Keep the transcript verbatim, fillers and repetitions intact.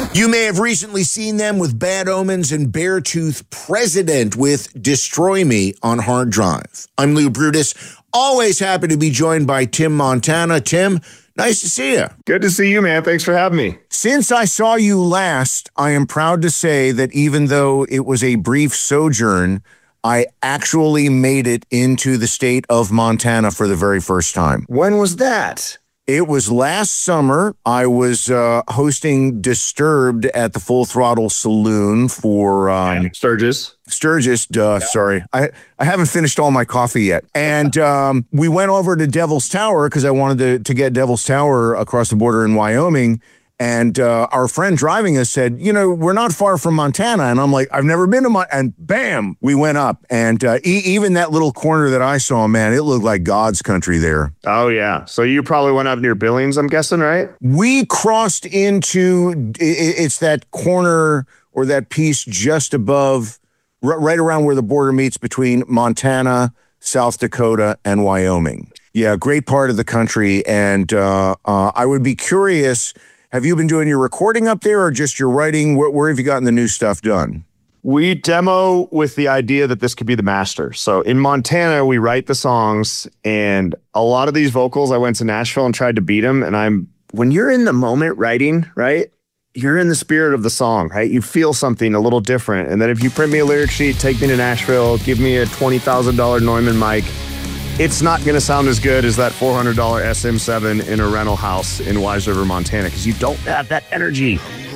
You may have recently seen them with Bad Omens and Beartooth President with Destroy Me on hard drive. I'm Lou Brutus, always happy to be joined by Tim Montana. Tim, nice to see you. Good to see you, man. Thanks for having me. Since I saw you last, I am proud to say that even though it was a brief sojourn, I actually made it into the state of Montana for the very first time. When was that? It was last summer. I was uh, hosting Disturbed at the Full Throttle Saloon for... Um, Sturgis. Sturgis, duh, yeah. sorry. I, I haven't finished all my coffee yet. And um, we went over to Devil's Tower because I wanted to, to get Devil's Tower across the border in Wyoming. And uh, our friend driving us said, you know, we're not far from Montana. And I'm like, I've never been to Montana. And bam, we went up. And uh, e- even that little corner that I saw, man, it looked like God's country there. Oh, yeah. So you probably went up near Billings, I'm guessing, right? We crossed into, it's that corner or that piece just above, right around where the border meets between Montana, South Dakota, and Wyoming. Yeah, great part of the country. And uh, uh, I would be curious, have you been doing your recording up there or just your writing? Where, where have you gotten the new stuff done? We demo with the idea that this could be the master. So in Montana, we write the songs, and a lot of these vocals, I went to Nashville and tried to beat them. And I'm, when you're in the moment writing, right, you're in the spirit of the song, right? You feel something a little different. And then if you print me a lyric sheet, take me to Nashville, give me a twenty thousand dollars Neumann mic, it's not going to sound as good as that four hundred dollars S M seven in a rental house in Wise River, Montana, because you don't have that energy.